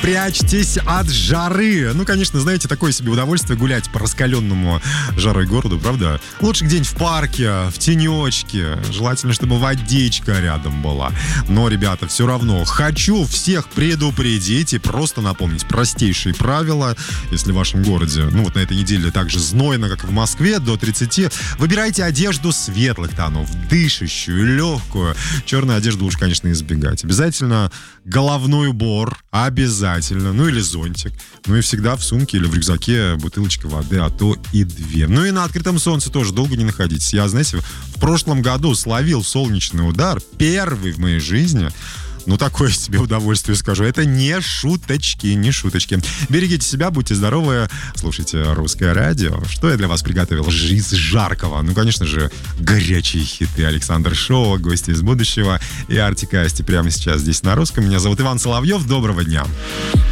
прячьтесь от жары. Ну, конечно, знаете, такое себе удовольствие гулять по раскаленному жарой городу, правда? Лучше где-нибудь в парке, в тенечке. Желательно, чтобы водичка рядом была. Но, ребята, все равно хочу всех предупредить и просто напомнить простейшие правила. Если в вашем городе, ну вот на этой неделе так же знойно, как и в Москве, до 30, выбирайте одежду светлых тонов, дышащую, легкую. Черную одежду лучше, конечно, избегать. Обязательно головной убор, обязательно. Ну или зонтик. Ну и всегда в сумке или в рюкзаке бутылочка воды, а то и 2. Ну и на открытом солнце тоже долго не находитесь. Я, знаете, в прошлом году словил солнечный удар, первый в моей жизни. Ну, такое себе удовольствие, скажу. Это не шуточки, не шуточки. Берегите себя, будьте здоровы. Слушайте Русское радио. Что я для вас приготовил из жаркого? Ну, конечно же, горячие хиты. Александр Шоу, гости из будущего и Артик и Асти прямо сейчас здесь на Русском. Меня зовут Иван Соловьев. Доброго дня.